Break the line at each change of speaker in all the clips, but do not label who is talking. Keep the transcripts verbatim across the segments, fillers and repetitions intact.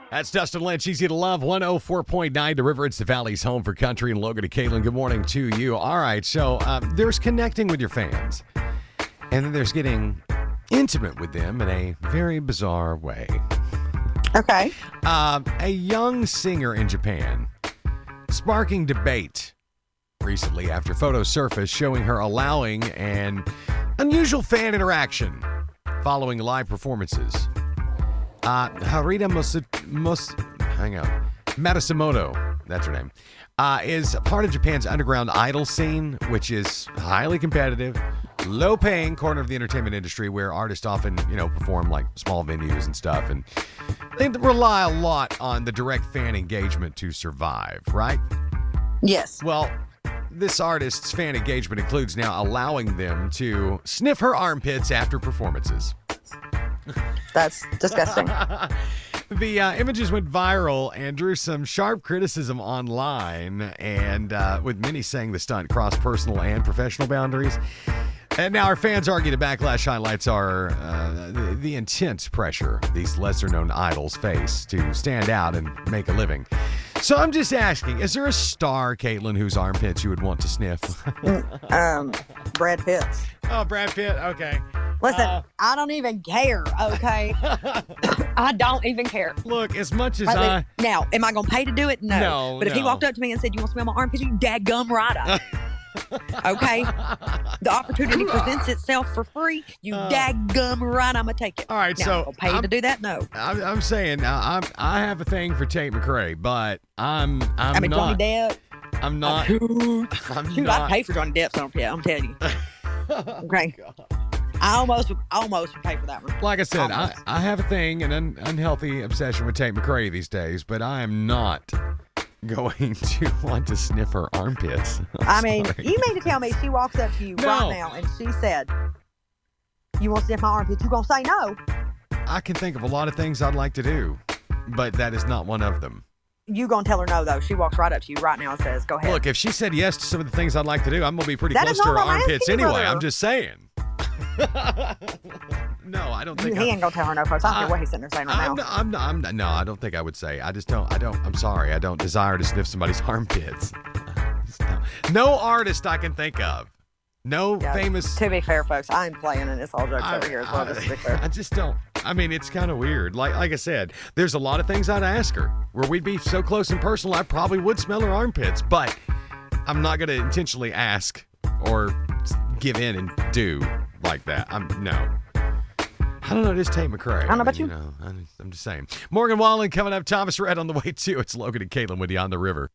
That's Dustin Lynch, Easy to Love, one oh four point nine The River. It's the Valley's home for country, and Logan to Caitlin. Good morning to you. All right, so uh, there's connecting with your fans, and then there's getting intimate with them in a very bizarre way.
Okay.
Uh, a young singer in Japan sparking debate recently after photos surfaced showing her allowing an unusual fan interaction following live performances. Uh, Harita Mus, Mus, hang on, Matsumoto, that's her name, uh, is part of Japan's underground idol scene, which is highly competitive, low-paying corner of the entertainment industry where artists often, you know, perform like small venues and stuff, and they rely a lot on the direct fan engagement to survive, right?
Yes.
Well, this artist's fan engagement includes now allowing them to sniff her armpits after performances.
That's disgusting.
The uh, images went viral and drew some sharp criticism online, and uh, with many saying the stunt crossed personal and professional boundaries. And now our fans argue the backlash highlights are uh, the, the intense pressure these lesser-known idols face to stand out and make a living. So I'm just asking, is there a star, Caitlin, whose armpits you would want to sniff?
um, Brad Pitt.
Oh, Brad Pitt. Okay.
Listen,
Uh,
I don't even care, okay? I don't even care.
Look, as much as
Like,
I...
Now, am I going to pay to do it? No.
No,
But if he
no.
walked up to me and said, you want to smell my armpits? You dadgum right up. Okay? The opportunity presents itself for free. You
Uh,
dadgum right, I'm going to take it.
All right,
now,
so
I'm gonna pay
I'm-
to do that? No.
I'm, I'm saying uh, I'm, I have a thing for Tate McRae, but I'm I'm
I mean,
not.
Johnny Depp.
I'm not.
Shoot,
I'm
Shoot,
not.
I'd pay for Johnny Depp's armpit, I'm telling you. Okay. I almost, almost would pay for that one.
Like I said, I,
Almost.
I have a thing, an un, unhealthy obsession with Tate McRae these days, but I am not going to want to sniff her armpits. I'm
I mean,
sorry.
you mean to tell me she walks up to you
No.
right now and she said, you want to sniff my armpit? You going to say no?
I can think of a lot of things I'd like to do, but that is not one of them.
You going to tell her no, though. She walks right up to you right now and says, go ahead.
Look, if she said yes to some of the things I'd like to do, I'm going to be pretty
That
close
is
to her
not what I'm
armpits
asking you,
anyway.
brother.
I'm just saying. No, I don't
he
think I,
ain't going to tell her no, folks. I don't
I-
care what he's sitting there saying right
I'm
now.
not, I'm not, I'm not, no, I don't think I would say. I just don't, I don't, I'm sorry. I don't desire to sniff somebody's armpits. No, no artist I can think of. No
Yeah,
famous.
To be fair, folks, I'm playing and it's all jokes
I,
over here as well, just to be
I,
fair.
I just don't. I mean, it's kind of weird. Like, like I said, there's a lot of things I'd ask her where we'd be so close and personal. I probably would smell her armpits, but I'm not going to intentionally ask or give in and do like that. I'm no. I don't know. Just Tate McRae.
I don't know about
mean,
you.
know, I'm, I'm just saying. Morgan Wallen coming up. Thomas Red on the way too. It's Logan and Caitlin with you on the river.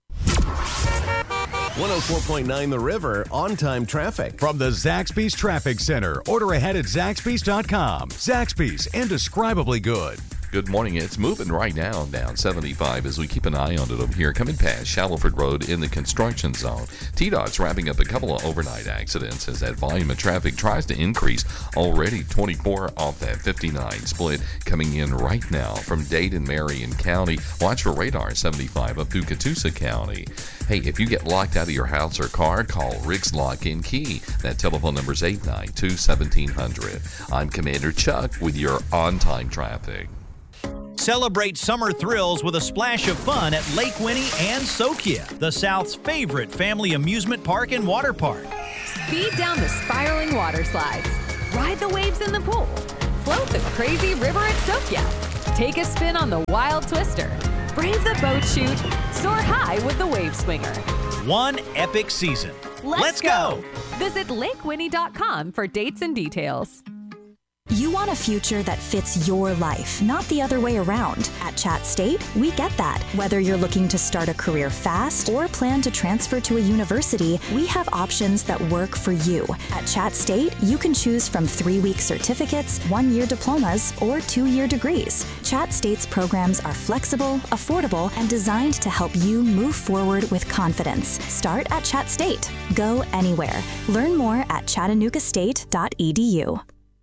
one oh four point nine The River on-time traffic.
From the Zaxby's Traffic Center. Order ahead at Zaxby's dot com. Zaxby's, indescribably good.
Good morning. It's moving right now down seventy-five as we keep an eye on it over here. Coming past Shallowford Road in the construction zone. T DOT's wrapping up a couple of overnight accidents as that volume of traffic tries to increase. Already twenty-four off that fifty-nine split coming in right now from Dade and Marion County. Watch for radar seventy-five up through Catoosa County. Hey, if you get locked out of your house or car, call Rick's Lock and Key. That telephone number is eight nine two, one seven zero zero. I'm Commander Chuck with your on-time traffic.
Celebrate summer thrills with a splash of fun at Lake Winnie and Sokia, the South's favorite family amusement park and water park.
Speed down the spiraling water slides. Ride the waves in the pool. Float the crazy river at Sokia. Take a spin on the wild twister. Brave the boat chute. Soar high with the wave swinger.
One epic season.
Let's,
Let's go.
Visit lake winnie dot com for dates and details.
You want a future that fits your life, not the other way around. At Chat State, we get that. Whether you're looking to start a career fast or plan to transfer to a university, we have options that work for you. At Chat State, you can choose from three-week certificates, one-year diplomas, or two-year degrees. Chat State's programs are flexible, affordable, and designed to help you move forward with confidence. Start at Chat State. Go anywhere. Learn more at chattanooga state dot e d u.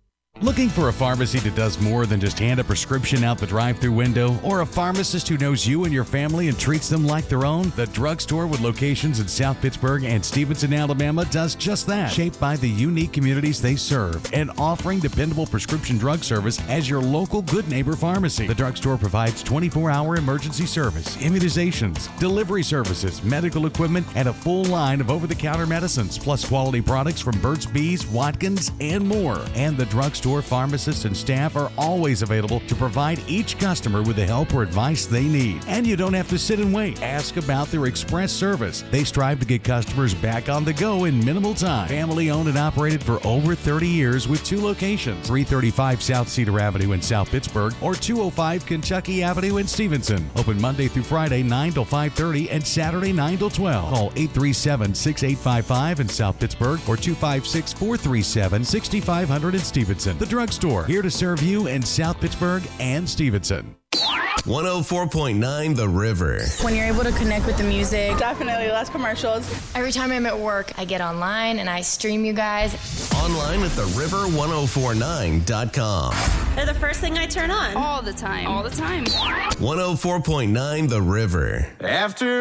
Looking for a pharmacy that does more than just hand a prescription out the drive-thru window, or a pharmacist who knows you and your family and treats them like their own? The drugstore with locations in South Pittsburgh and Stevenson, Alabama does just that. Shaped by the unique communities they serve and offering dependable prescription drug service as your local good neighbor pharmacy. The drugstore provides twenty-four hour emergency service, immunizations, delivery services, medical equipment, and a full line of over-the-counter medicines, plus quality products from Burt's Bees, Watkins, and more. And the drugstore pharmacists and staff are always available to provide each customer with the help or advice they need. And you don't have to sit and wait. Ask about their express service. They strive to get customers back on the go in minimal time. Family owned and operated for over thirty years with two locations, three thirty-five South Cedar Avenue in South Pittsburgh or two oh five Kentucky Avenue in Stevenson. Open Monday through Friday nine till five thirty and Saturday nine till twelve. Call eight three seven, six eight five five in South Pittsburgh or two five six, four three seven, six five zero zero in Stevenson. The drugstore, here to serve you in South Pittsburgh and Stevenson.
one oh four point nine The River.
When you're able to connect with the music.
Definitely less commercials.
Every time I'm at work, I get online and I stream you guys.
Online at the river ten forty-nine dot com.
They're the first thing I turn on.
All the time.
All the time.
one oh four point nine The River.
After